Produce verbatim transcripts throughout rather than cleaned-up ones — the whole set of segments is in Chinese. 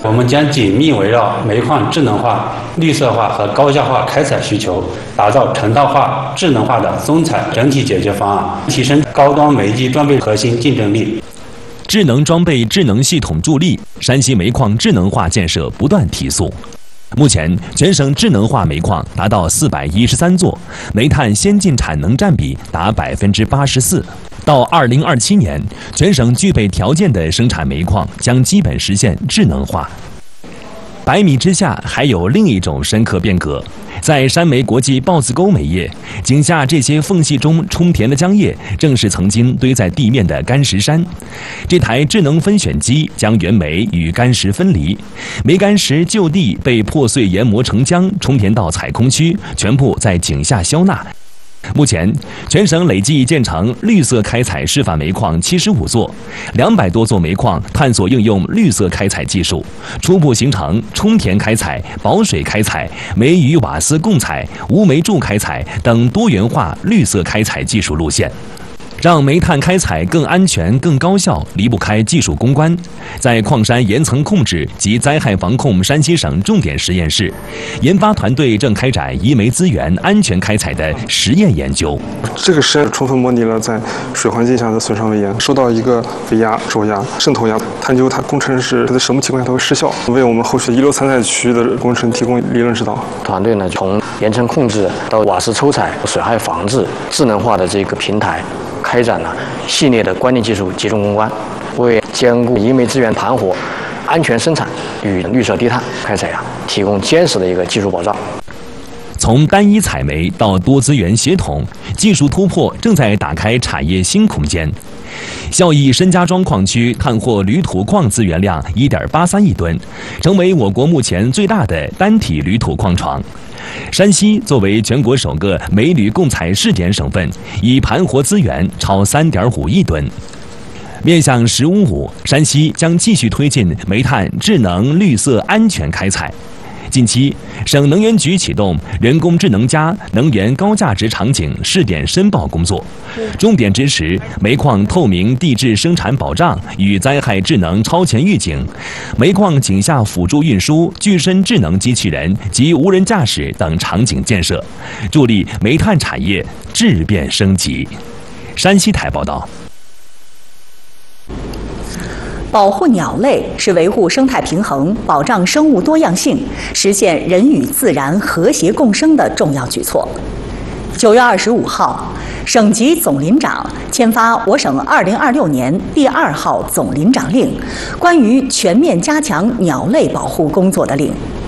我们将紧密围绕煤矿智能化、绿色化和高效化开采需求，打造成套化、智能化的综采整体解决方案，提升高端煤机装备核心竞争力。 智能装备、智能系统助力，山西煤矿智能化建设不断提速。目前，全省智能化煤矿达到四百一十三座，煤炭先进产能占比达百分之八十四。到二零二七年，全省具备条件的生产煤矿将基本实现智能化。百米之下还有另一种深刻变革，在山煤国际豹子沟煤业井下，这些缝隙中充填的浆液，正是曾经堆在地面的干石山。这台智能分选机将原煤与干石分离，煤干石就地被破碎研磨成浆，充填到采空区，全部在井下消纳。目前，全省累计建成绿色开采示范煤矿七十五座，两百多座煤矿探索应用绿色开采技术，初步形成充填开采、保水开采、煤与瓦斯共采、无煤柱开采等多元化绿色开采技术路线。让煤炭开采更安全、更高效，离不开技术攻关。在矿山岩层控制及灾害防控山西省重点实验室，研发团队正开展移煤资源安全开采的实验研究。 这个实验充分模拟了在水环境下的损伤危言，受到一个尾压、轴压、渗透压，探究它工程是在什么情况下它会失效，为我们后续遗留参赛区域的工程提供理论指导。 团队呢，从岩层控制到瓦斯抽采、水害防治、智能化的这个平台。开展了系列的关键技术集中攻关，为兼顾移煤资源盘活、安全生产与绿色低碳开采啊，提供坚实的一个技术保障。 从单一采煤到多资源协同，技术突破正在打开产业新空间。孝义申家庄矿区探获铝土矿资源量 一点八三亿吨，成为我国目前最大的单体铝土矿床。山西作为全国首个煤铝共采试点省份，已盘活资源超 三点五亿吨。面向“十五五”，山西将继续推进煤炭智能、绿色、安全开采。近期，省能源局启动人工智能加能源高价值场景试点申报工作，重点支持煤矿透明地质生产保障与灾害智能超前预警、煤矿井下辅助运输、具身智能机器人及无人驾驶等场景建设，助力煤炭产业质变升级。山西台报道。 保护鸟类是维护生态平衡、保障生物多样性、实现人与自然和谐共生的重要举措。九月二十五号，省级总林长签发我省二零二六年第二号总林长令，关于全面加强鸟类保护工作的令。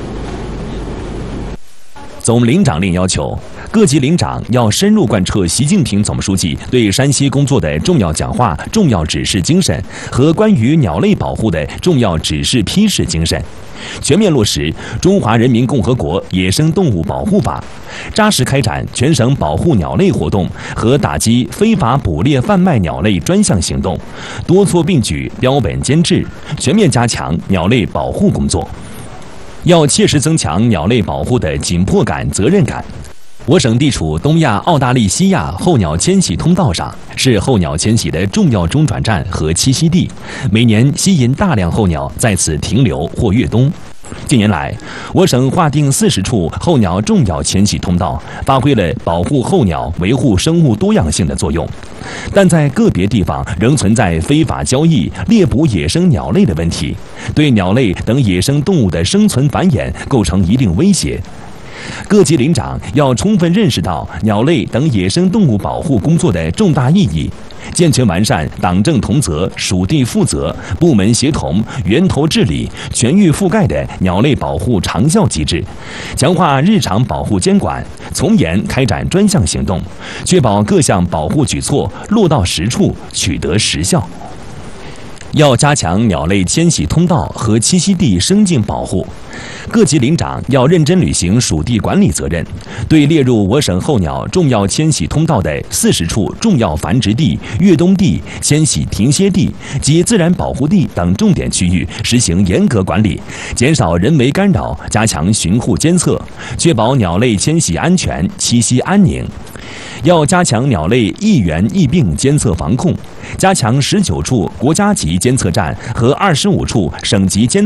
总林长令要求，各级领长要深入贯彻习近平总书记对山西工作的重要讲话、重要指示精神和关于鸟类保护的重要指示批示精神，全面落实《中华人民共和国野生动物保护法》，扎实开展全省保护鸟类活动和打击非法捕猎贩卖鸟类专项行动，多措并举、标本兼治，全面加强鸟类保护工作。要切实增强鸟类保护的紧迫感、责任感。我省地处东亚澳大利西亚候鸟迁徙通道上，是候鸟迁徙的重要中转站和栖息地，每年吸引大量候鸟在此停留或越冬。近年来，我省划定四十处候鸟重要迁徙通道，发挥了保护候鸟、维护生物多样性的作用。但在个别地方仍存在非法交易、猎捕野生鸟类的问题，对鸟类等野生动物的生存繁衍构成一定威胁。各级领长要充分认识到鸟类等野生动物保护工作的重大意义，健全完善党政同责、属地负责、部门协同、源头治理、全域覆盖的鸟类保护长效机制，强化日常保护监管，从严开展专项行动，确保各项保护举措落到实处，取得实效。要加强鸟类迁徙通道和栖息地生境保护，各级领长要认真履行属地管理责任，对列入我省候鸟重要迁徙通道的四十处重要繁殖地、越冬地、迁徙停歇地及自然保护地等重点区域实行严格管理，减少人为干扰，加强巡护监测，确保鸟类迁徙安全、栖息安宁。要加强鸟类疫源疫病监测防控，加强十九处国家级监测站和二十五处省级监